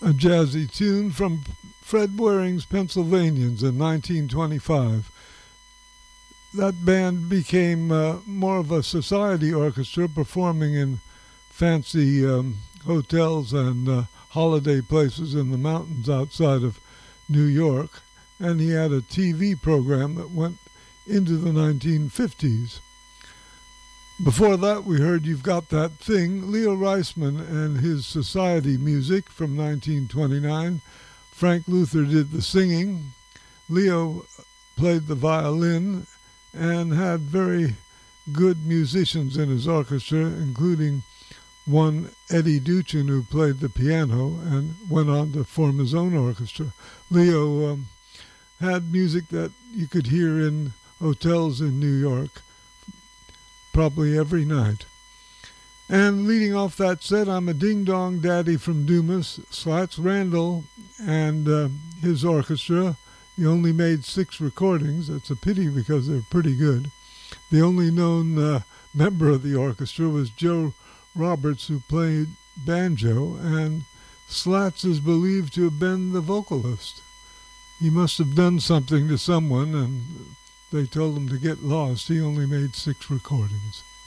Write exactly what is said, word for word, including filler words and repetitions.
a jazzy tune from Fred Waring's Pennsylvanians in nineteen twenty-five. That band became uh, more of a society orchestra, performing in fancy um, hotels and uh, holiday places in the mountains outside of New York. And he had a T V program that went into the nineteen fifties. Before that, we heard You've Got That Thing, Leo Reisman and his society music from nineteen twenty-nine. Frank Luther did the singing. Leo played the violin and had very good musicians in his orchestra, including one Eddie Duchin, who played the piano and went on to form his own orchestra. Leo um, had music that you could hear in hotels in New York probably every night. And leading off that set, I'm a ding-dong daddy from Dumas, Slats Randall and uh, his orchestra. He only made six recordings. That's a pity because they're pretty good. The only known uh, member of the orchestra was Joe Roberts, who played banjo, and Slats is believed to have been the vocalist. He must have done something to someone, and they told him to get lost. He only made six recordings.